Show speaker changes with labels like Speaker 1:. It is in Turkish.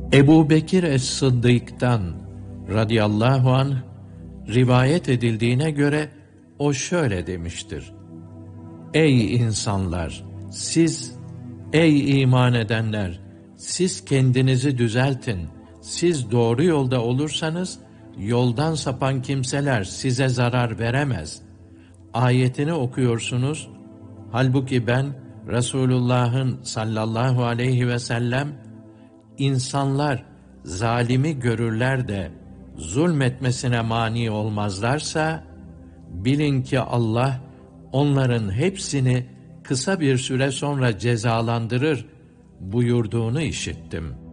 Speaker 1: Ebu Bekir es-Sıddık'tan radıyallahu anh rivayet edildiğine göre o şöyle demiştir: Ey insanlar! Ey iman edenler! Siz kendinizi düzeltin. Siz doğru yolda olursanız, yoldan sapan kimseler size zarar veremez. Ayetini okuyorsunuz. Halbuki ben, Resulullah'ın sallallahu aleyhi ve sellem, insanlar zalimi görürler de zulmetmesine mani olmazlarsa, bilin ki Allah onların hepsini kısa bir süre sonra cezalandırır buyurduğunu işittim.